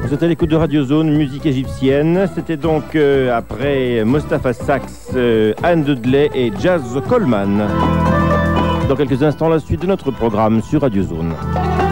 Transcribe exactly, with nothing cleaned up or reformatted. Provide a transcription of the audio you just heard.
Vous êtes à l'écoute de Radio Zone, musique égyptienne. C'était donc euh, après Mostafa Saks, euh, Anne Dudley et Jazz Coleman. Dans quelques instants, la suite de notre programme sur Radio Zone.